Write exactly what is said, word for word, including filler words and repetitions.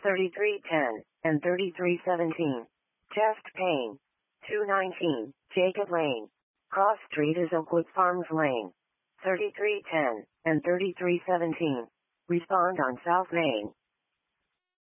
thirty-three ten, and thirty-three seventeen. Chest pain. two nineteen, Jacob Lane. Cross Street is Oakwood Farms Lane. thirty-three ten, and thirty-three seventeen. Respond on South Main.